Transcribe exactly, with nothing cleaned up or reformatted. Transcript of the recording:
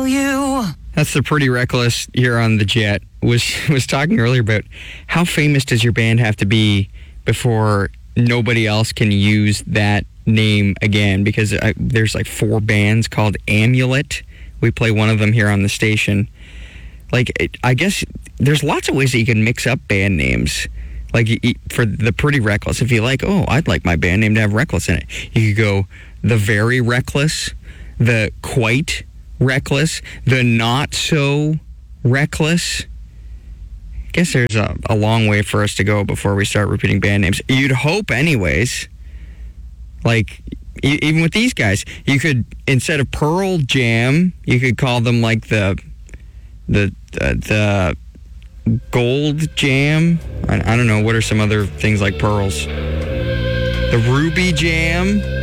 you. That's the Pretty Reckless here on the Jet. Was was talking earlier about how famous does your band have to be before nobody else can use that name again? Because I, there's like four bands called Amulet. We play one of them here on the station. Like, it, I guess there's lots of ways that you can mix up band names. Like, you, for the Pretty Reckless, if you like, oh, I'd like my band name to have Reckless in it. You could go the Very Reckless, the Quite Reckless, the Not So Reckless. I guess there's a, a long way for us to go before we start repeating band names. You'd hope anyways. Like, e- even with these guys, you could, instead of Pearl Jam, you could call them like the the uh, the Gold Jam. I, I don't know, what are some other things like Pearls? The Ruby Jam.